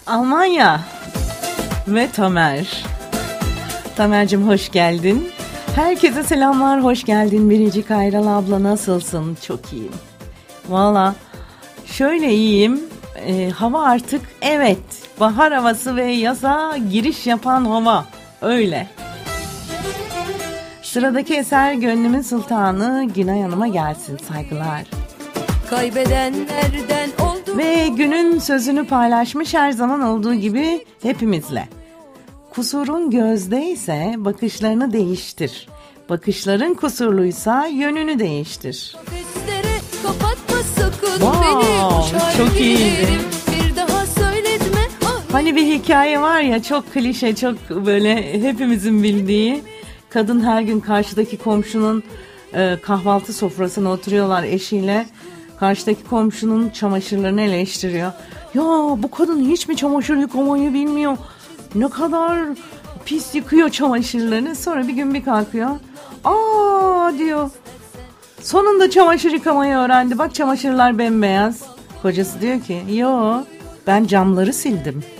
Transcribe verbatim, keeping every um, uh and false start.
Almanya ve Tamer. Tamer'cim hoş geldin. Herkese selamlar, hoş geldin. Biricik Ayral abla, nasılsın? Çok iyiyim. Valla şöyle iyiyim. E, hava artık evet bahar havası ve yaza giriş yapan hava. Öyle. Sıradaki eser Gönlümün Sultanı Günay Hanım'a gelsin, saygılar. Kaybedenlerden oldum. Ve günün sözünü paylaşmış her zaman olduğu gibi hepimizle. Kusurun gözdeyse bakışlarını değiştir. Bakışların kusurluysa yönünü değiştir. Kapatma sakın wow, beni. Çok iyiydi. Bir daha söyletme. Hani bir hikaye var ya, çok klişe, çok böyle hepimizin bildiği. Kadın her gün karşıdaki komşunun e, kahvaltı sofrasına oturuyorlar eşiyle. Karşıdaki komşunun çamaşırlarını eleştiriyor. Ya bu kadın hiç mi çamaşır yıkamayı bilmiyor? Ne kadar pis yıkıyor çamaşırlarını. Sonra bir gün bir kalkıyor. Aa diyor. Sonunda çamaşır yıkamayı öğrendi. Bak çamaşırlar bembeyaz. Kocası diyor ki yo, ben camları sildim.